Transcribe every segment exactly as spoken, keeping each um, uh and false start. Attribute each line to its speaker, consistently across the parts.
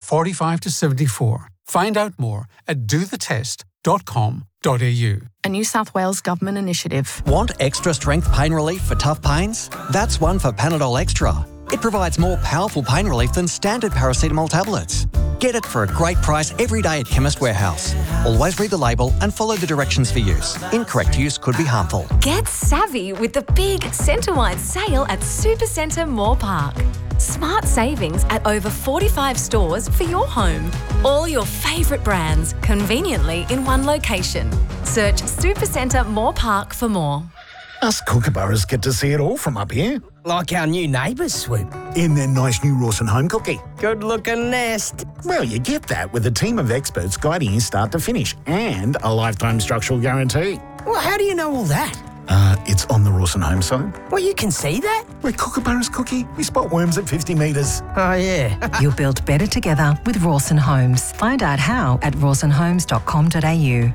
Speaker 1: forty-five to seventy-four. Find out more at do the test dot com dot a u.
Speaker 2: A New South Wales government initiative.
Speaker 3: Want extra strength pain relief for tough pains? That's one for Panadol Extra. It provides more powerful pain relief than standard paracetamol tablets. Get it for a great price every day at Chemist Warehouse. Always read the label and follow the directions for use. Incorrect use could be harmful.
Speaker 4: Get savvy with the big centre-wide sale at Supercentre Moore Park. Smart savings at over forty-five stores for your home. All your favourite brands, conveniently in one location. Search Supercentre Moore Park for more.
Speaker 5: Us kookaburras get to see it all from up here.
Speaker 6: Like our new neighbours, Swoop.
Speaker 5: In their nice new Rawson home cookie.
Speaker 6: Good-looking nest.
Speaker 5: Well, you get that with a team of experts guiding you start to finish and a lifetime structural guarantee.
Speaker 6: Well, how do you know all that?
Speaker 5: Uh, it's on the Rawson home side.
Speaker 6: Well, you can see that?
Speaker 5: We're kookaburras, Cookie. We spot worms at fifty metres.
Speaker 6: Oh, yeah.
Speaker 7: You'll build better together with Rawson Homes. Find out how at rawson homes dot com dot a u.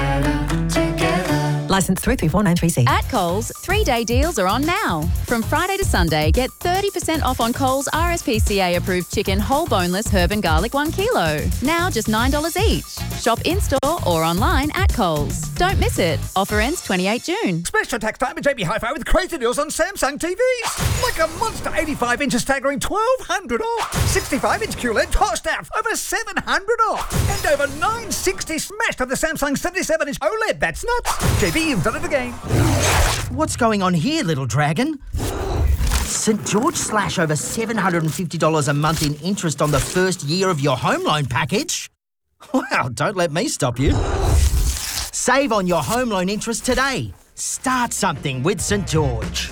Speaker 7: Licence three three four nine three C.
Speaker 8: At Coles, three-day deals are on now. From Friday to Sunday, get thirty percent off on Coles R S P C A-approved chicken whole boneless herb and garlic one kilo. Now just nine dollars each. Shop in-store or online at Coles. Don't miss it. Offer ends twenty-eighth of June.
Speaker 9: Special tax time at J B Hi-Fi with crazy deals on Samsung T Vs. Like a monster eighty-five inch staggering twelve hundred off. sixty-five inch Q L E D tossed out over seven hundred off. And over nine sixty smashed on the Samsung seventy-seven inch OLED. That's nuts. J B, you've done it again.
Speaker 6: What's going on here, little dragon? St George slash over seven hundred fifty dollars a month in interest on the first year of your home loan package? Well, don't let me stop you. Save on your home loan interest today. Start something with St George.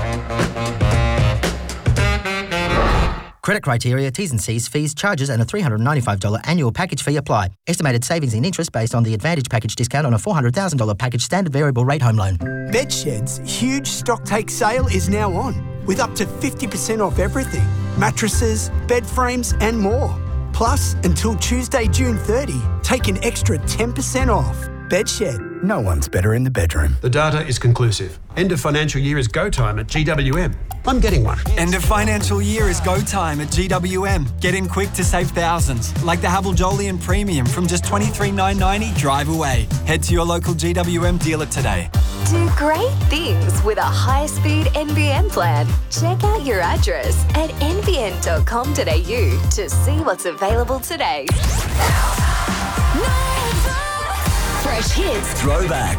Speaker 6: Credit criteria, T's and C's, fees, charges and a three hundred ninety-five dollars annual package fee apply. Estimated savings in interest based on the Advantage package discount on a four hundred thousand dollars package standard variable rate home loan.
Speaker 10: Bedshed's huge stock take sale is now on, with up to fifty percent off everything. Mattresses, bed frames and more. Plus, until Tuesday, June thirtieth, take an extra ten percent off. Bedshed.
Speaker 5: No one's better in the bedroom.
Speaker 11: The data is conclusive. End of financial year is go time at G W M. I'm getting one.
Speaker 12: End of financial year is go time at G W M. Get in quick to save thousands, like the Havel Jolyon Premium from just twenty-three thousand nine hundred ninety drive away. Head to your local G W M dealer today.
Speaker 4: Do great things with a high-speed N B N plan. Check out your address at n b n dot com dot a u to see what's available today.
Speaker 13: Fresh hits.
Speaker 14: Throwback.